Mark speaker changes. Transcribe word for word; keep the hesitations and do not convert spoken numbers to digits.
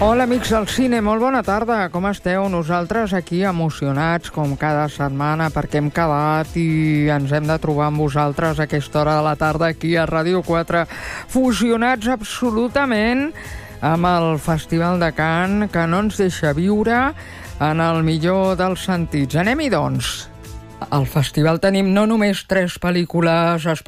Speaker 1: Hola, amics del cine, molt bona tarda. Com esteu? Nosaltres aquí emocionats, com cada setmana, perquè hem quedat i ens hem de trobar amb vosaltres a aquesta hora de la tarda aquí a Ràdio quatre, fusionats absolutament amb el Festival de Cannes, que no ens deixa viure en el millor dels sentits. Anem-hi, doncs. Al festival tenim no només tres pel·lícules